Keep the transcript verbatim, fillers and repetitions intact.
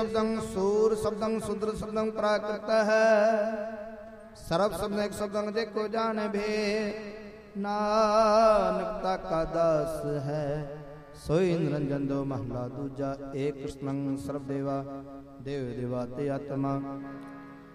शब्दं सूर शब्दं शूद्र शब्दं प्राकृत है। सर्व शब्द एक शब्दं जेको जाने भे नानकता का दास है। सोई निरंजन दो महला दूजा एक कृष्णं सर्व देवा देव देवा ते आत्मा